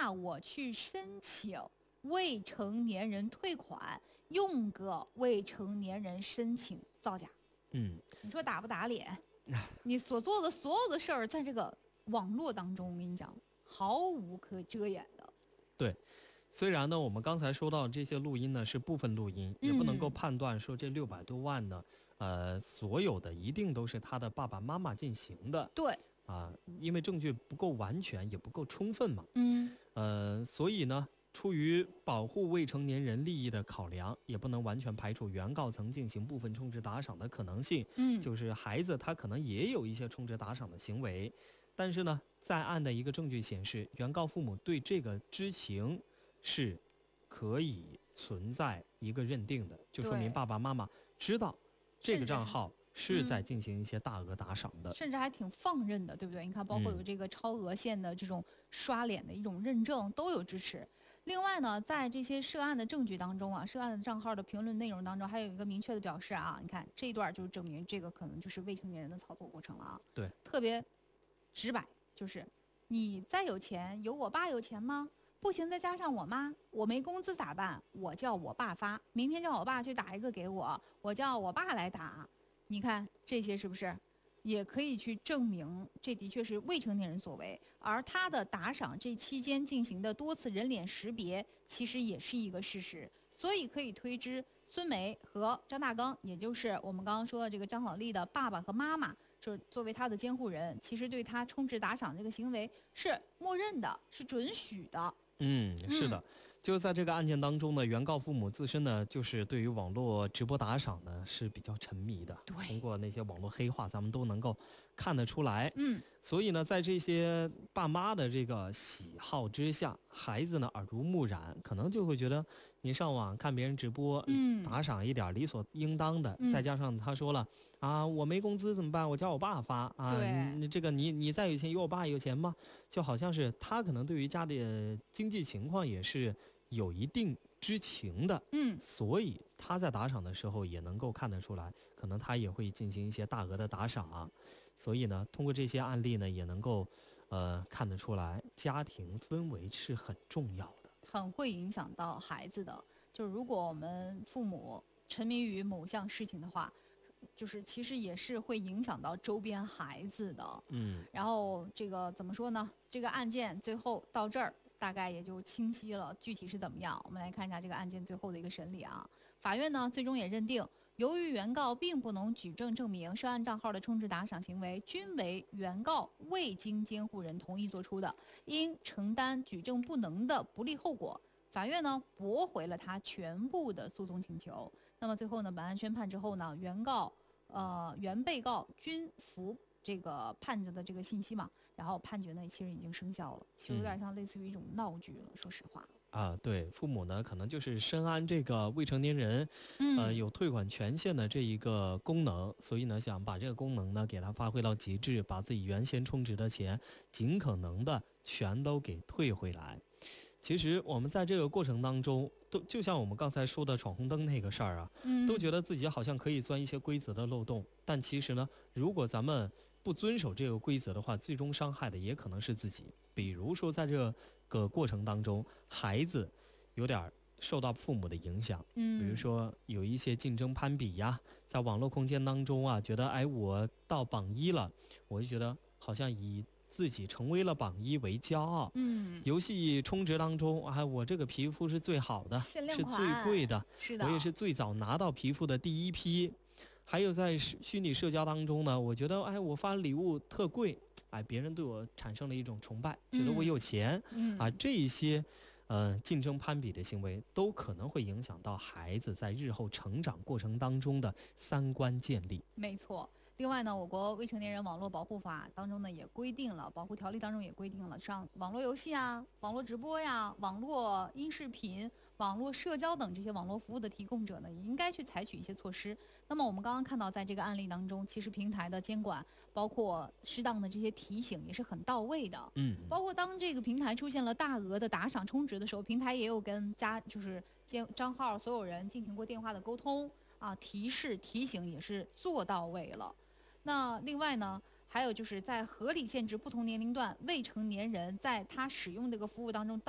那我去申请未成年人退款，用个未成年人申请造假。你说打不打脸？你所做的所有的事儿，在这个网络当中，我跟你讲，毫无可遮掩的。 对，虽然呢，我们刚才说到这些录音呢是部分录音，也不能够判断说这600多万呢，所有的一定都是他的爸爸妈妈进行的。 对， 因为证据不够完全，也不够充分嘛。所以呢，出于保护未成年人利益的考量，也不能完全排除原告曾进行部分充值打赏的可能性。就是孩子他可能也有一些充值打赏的行为，但是呢，在案的一个证据显示，原告父母对这个知情是可以存在一个认定的，就说明爸爸妈妈知道这个账号是在进行一些大额打赏的， 甚至还挺放任的，对不对？你看，包括有这个超额线的这种刷脸的一种认证都有支持。另外呢，在这些涉案的证据当中涉案的账号的评论内容当中，还有一个明确的表示你看这一段就是证明这个可能就是未成年人的操作过程了对， 特别直白，就是你再有钱，有我爸有钱吗？不行，再加上我妈，我没工资咋办？我叫我爸发，明天叫我爸去打一个给我，我叫我爸来打。你看这些是不是也可以去证明这的确是未成年人所为？而他的打赏这期间进行的多次人脸识别，其实也是一个事实，所以可以推知孙梅和张大刚，也就是我们刚刚说的这个张小丽的爸爸和妈妈，就是作为他的监护人，其实对他充值打赏这个行为是默认的，是准许的。 是的，就在这个案件当中呢，原告父母自身呢，就是对于网络直播打赏呢是比较沉迷的，通过那些网络黑话，咱们都能够看得出来。所以呢，在这些爸妈的这个喜好之下，孩子呢耳濡目染，可能就会觉得你上网看别人直播，打赏一点理所应当的。再加上他说了我没工资怎么办？我叫我爸发你再有钱，有我爸有钱吗？就好像是他可能对于家里的经济情况也是有一定知情的，所以他在打赏的时候也能够看得出来，可能他也会进行一些大额的打赏。所以呢，通过这些案例呢，也能够看得出来，家庭氛围是很重要的， 很会影响到孩子的。就是如果我们父母沉迷于某项事情的话，就是其实也是会影响到周边孩子的。然后这个怎么说呢？这个案件最后到这儿大概也就清晰了，具体是怎么样，我们来看一下这个案件最后的一个审理法院呢最终也认定，由于原告并不能举证证明涉案账号的充值打赏行为均为原告未经监护人同意做出的，应承担举证不能的不利后果。法院呢驳回了他全部的诉讼请求。那么最后呢，本案宣判之后呢，原被告均服这个判决的这个信息嘛，然后判决呢其实已经生效了，其实有点像类似于一种闹剧了，说实话。 对，父母呢可能就是深谙这个未成年人有退款权限的这一个功能，所以呢想把这个功能呢给它发挥到极致，把自己原先充值的钱尽可能的全都给退回来。其实我们在这个过程当中，都就像我们刚才说的闯红灯那个事儿都觉得自己好像可以钻一些规则的漏洞，但其实呢，如果咱们不遵守这个规则的话，最终伤害的也可能是自己。比如说在这个过程当中，孩子有点受到父母的影响，比如说有一些竞争攀比在网络空间当中觉得我到榜1了，我就觉得好像以自己成为了榜1为骄傲。游戏充值当中我这个皮肤是最好的，是最贵的，我也是最早拿到皮肤的第一批。还有在虚拟社交当中呢，我觉得我发礼物特贵，别人对我产生了一种崇拜，觉得我有钱这一些竞争攀比的行为都可能会影响到孩子在日后成长过程当中的三观建立。 没错。另外呢，我国未成年人网络保护法当中呢也规定了，保护条例当中也规定了，像网络游戏网络直播网络音视频、网络社交等这些网络服务的提供者呢，也应该去采取一些措施。那么我们刚刚看到，在这个案例当中，其实平台的监管，包括适当的这些提醒也是很到位的。包括当这个平台出现了大额的打赏充值的时候，平台也有跟账号所有人进行过电话的沟通提示提醒也是做到位了。那另外呢，还有就是在合理限制不同年龄段未成年人在他使用这个服务当中